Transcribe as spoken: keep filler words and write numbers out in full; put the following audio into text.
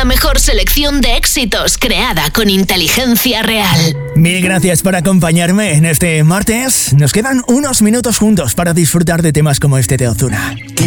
la mejor selección de éxitos creada con inteligencia real. Mil gracias por acompañarme en este martes. Nos quedan unos minutos juntos para disfrutar de temas como este de Ozuna.